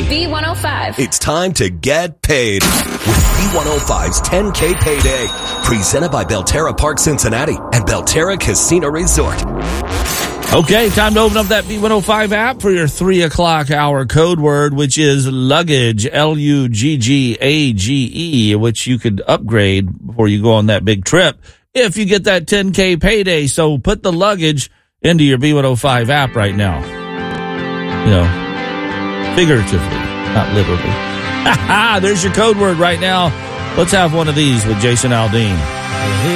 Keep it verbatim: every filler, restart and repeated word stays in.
B one oh five. It's time to get paid with B one oh five's ten K Payday. Presented by Belterra Park Cincinnati and Belterra Casino Resort. Okay, time to open up that B one oh five app for your three o'clock hour code word, which is luggage, L U G G A G E, which you could upgrade before you go on that big trip if you get that ten K payday. So put the luggage into your B one oh five app right now. You know, figuratively, not literally. Ha ha! There's your code word right now. Let's have one of these with Jason Aldean.